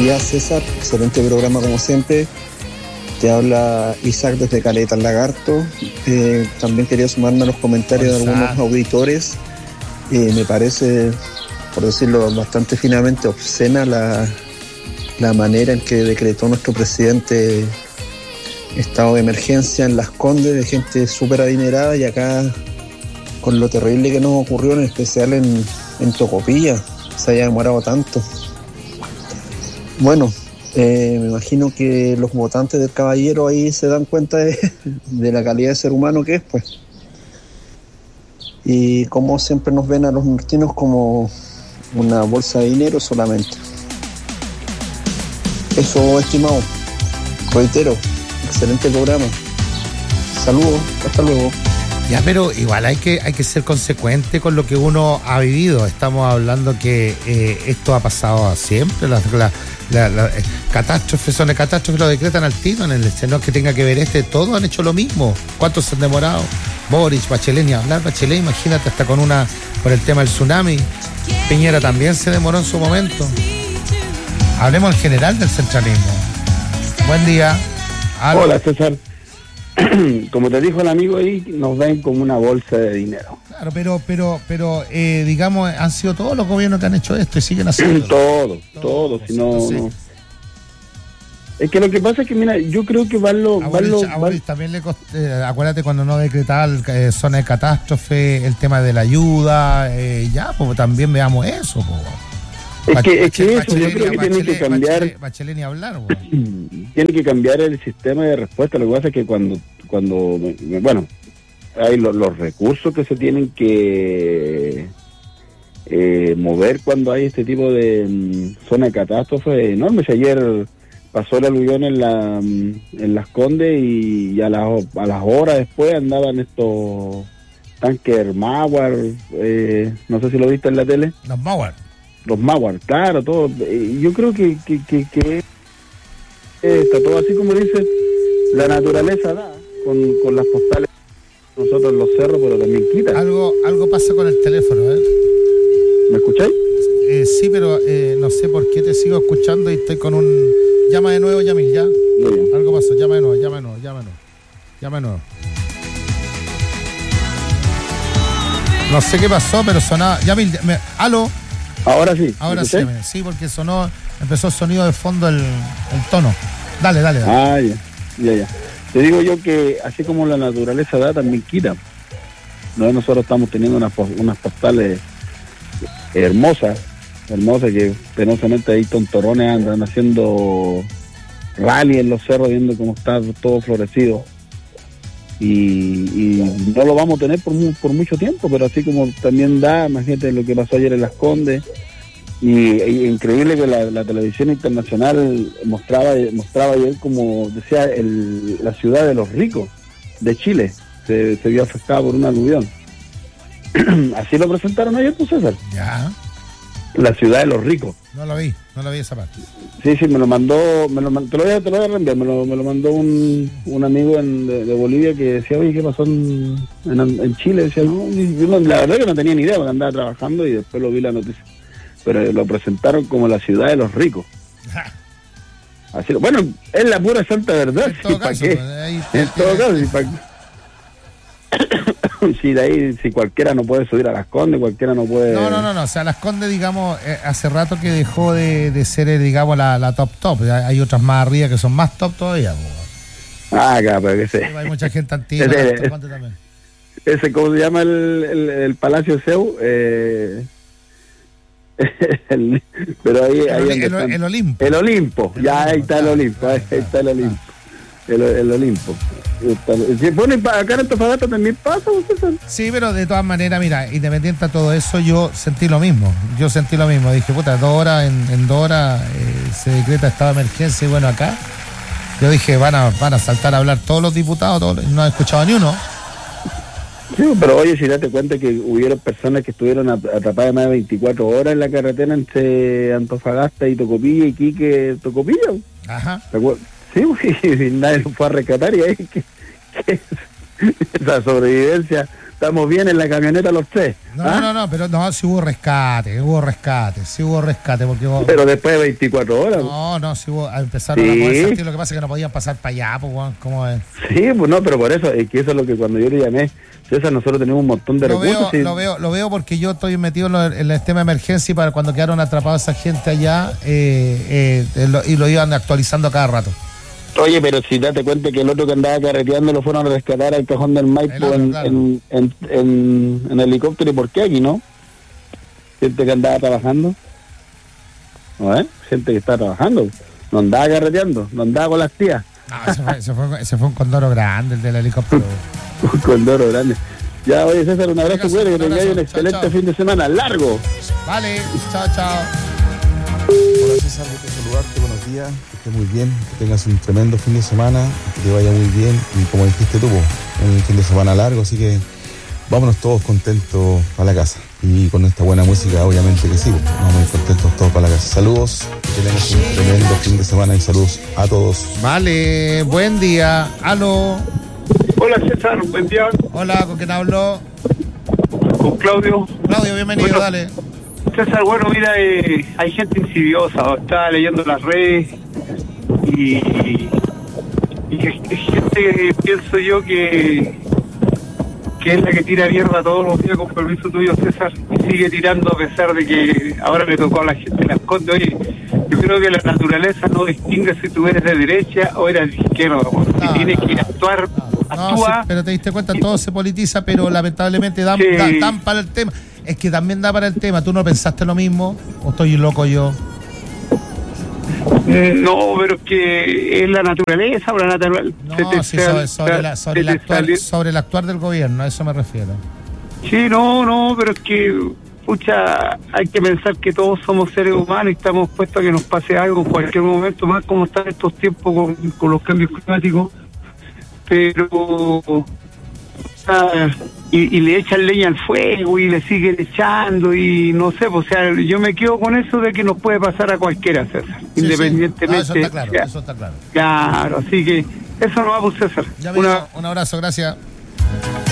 día, César. Excelente programa como siempre. Te habla Isaac desde Caleta, Lagarto. También quería sumarme a los comentarios de algunos auditores. Me parece, por decirlo bastante finamente, obscena la manera en que decretó nuestro presidente estado de emergencia en Las Condes, de gente súper adinerada, y acá con lo terrible que nos ocurrió, en especial en Tocopilla, se haya demorado tanto. Bueno, me imagino que los votantes del caballero ahí se dan cuenta de la calidad de ser humano que es, pues. Y como siempre nos ven a los nortinos como una bolsa de dinero solamente. Eso, estimado. Reitero, excelente programa. Saludos, hasta luego. Ya, pero igual hay que ser consecuente con lo que uno ha vivido. Estamos hablando que esto ha pasado siempre. Las catástrofes son de catástrofes, lo decretan al tiro en el escenario que tenga que ver todos han hecho lo mismo. ¿Cuántos se han demorado? Boris, Bachelet, ni hablar. Bachelet, imagínate, hasta con el tema del tsunami. Piñera también se demoró en su momento. Hablemos en general del centralismo. Buen día. ¿Aló? Hola, César. Como te dijo el amigo ahí, nos ven como una bolsa de dinero. Claro, pero digamos, han sido todos los gobiernos que han hecho esto y siguen haciendo. Todos, si no. Es que lo que pasa es que, mira, yo creo que a Boris también le costó, acuérdate cuando no decretaba zona de catástrofe, el tema de la ayuda, pues también veamos eso, pues. Es que eso, yo creo que tiene que cambiar. Bachelet ni hablar, tiene que cambiar el sistema de respuesta. Lo que pasa es que cuando bueno, hay los recursos que se tienen que mover cuando hay este tipo de zona de catástrofe enormes. Ayer pasó el aluvión en Las Condes y a las horas después andaban estos tanques Mauer, no sé si lo viste en la tele. Los Mauer, claro, todo. Yo creo que está todo así como dice, la naturaleza da con las postales, nosotros en los cerros, pero también quita. Algo pasa con el teléfono, ¿Me escucháis? Sí, pero no sé por qué te sigo escuchando y estoy con un... Llama de nuevo, Yamil, ¿ya? Bien. Algo pasó, llama de nuevo. No sé qué pasó, pero sonaba... Yamil, ¿aló? Ahora sí. Ahora sí, porque empezó el sonido de fondo, el tono. Dale. Ah, ya. Te digo yo que así como la naturaleza da, también quita. Nosotros estamos teniendo unas postales hermosas que penosamente ahí tontorrones andan haciendo rally en los cerros, viendo cómo está todo florecido. Y no lo vamos a tener por mucho tiempo, pero así como también da, imagínate lo que pasó ayer en Las Condes, y increíble que la televisión internacional mostraba ayer, como decía, la ciudad de los ricos de Chile se vio afectada por un aluvión. Así lo presentaron ayer, pues, César. Ya. La ciudad de los ricos. No lo vi esa parte. Sí, me lo mandó, te lo voy a reenviar, me lo mandó un amigo de Bolivia que decía, oye, ¿qué pasó en Chile? Decía, no, yo la verdad que no tenía ni idea, porque andaba trabajando y después lo vi la noticia. Pero lo presentaron como la ciudad de los ricos. Así, bueno, es la pura santa verdad. En todo caso, ¿para qué? Sí, de ahí, si cualquiera no puede subir a Las Condes, cualquiera no puede... No, o sea, Las Condes, digamos, hace rato que dejó de ser, digamos, la top. Hay otras más arriba que son más top todavía. Acá, pero que sé. Hay mucha gente antigua. También. Ese, ¿cómo se llama el Palacio Seu? Pero ahí el Olimpo. El Olimpo, ya ahí está el Olimpo, ahí está el Olimpo. El Olimpo. Bueno, y acá en Antofagasta también pasa, César. Sí, pero de todas maneras, mira, independiente de todo eso, yo sentí lo mismo. Dije, puta, 2 horas, en 2 horas se decreta estado de emergencia, y bueno, acá yo dije, van a saltar a hablar todos los diputados, no he escuchado ni uno. Sí, pero oye, si date cuenta que hubieron personas que estuvieron atrapadas más de 24 horas en la carretera entre Antofagasta y Tocopilla, Iquique, Tocopilla. Ajá. Sí, nadie lo fue a rescatar, y ahí que esa sobrevivencia estamos bien en la camioneta los tres. No, pero no, sí hubo rescate, porque pero después de 24 horas. No, sí hubo, empezaron a mover sentido, lo que pasa es que no podían pasar para allá, pues, ¿cómo es? Sí, pues no, pero por eso, es que eso es lo que cuando yo le llamé, César, nosotros tenemos un montón de recursos. Lo veo porque yo estoy metido en el tema de emergencia y para cuando quedaron atrapados esa gente allá, y lo iban actualizando cada rato. Oye, pero si date cuenta que el otro que andaba carreteando lo fueron a rescatar al cajón del Maipo en helicóptero, ¿y por qué aquí no? Gente que andaba trabajando. ¿No? Gente que está trabajando. No andaba carreteando, no andaba con las tías. No, ese fue un condoro grande, el del helicóptero. Un condoro grande. Ya, oye, César, un abrazo, que tengáis un excelente fin de semana, largo. Vale, chao. Hola César, gusto saludarte, buenos días, que estés muy bien, que tengas un tremendo fin de semana, que te vaya muy bien y como dijiste tú, un fin de semana largo, así que vámonos todos contentos para la casa y con esta buena música obviamente que sí, vamos muy contentos todos para la casa. Saludos, que tengas un tremendo fin de semana y saludos a todos. Vale, buen día, aló. Hola César, buen día. Hola, ¿con quién hablo? Con Claudio. Claudio, bienvenido, bueno, dale. César, bueno, mira, hay gente insidiosa, estaba leyendo las redes y gente, pienso yo, que es la que tira mierda todos los días, con permiso tuyo, César, y sigue tirando a pesar de que ahora le tocó a la gente la esconde. Oye, yo creo que la naturaleza no distingue si tú eres de derecha o eres de izquierda, si tienes que actuar, actúa. Sí, pero te diste cuenta, todo se politiza, pero lamentablemente dan para el tema. Es que también da para el tema. ¿Tú no pensaste lo mismo? ¿O estoy loco yo? No, pero es que es la naturaleza o la naturaleza. No, sobre el actuar del gobierno, a eso me refiero. Sí, no, pero es que, pucha, hay que pensar que todos somos seres humanos y estamos puestos a que nos pase algo en cualquier momento, más como están estos tiempos con los cambios climáticos. Pero... Y le echan leña al fuego y le siguen echando y no sé, o sea, yo me quedo con eso de que nos puede pasar a cualquiera, César, sí, independientemente. No, eso está claro, eso está claro. Claro, así que eso no va por César. Un abrazo, gracias.